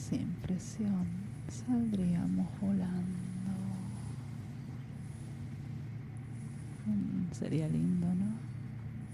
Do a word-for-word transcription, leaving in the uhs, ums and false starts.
sin presión, saldríamos volando. Mm, sería lindo, ¿no?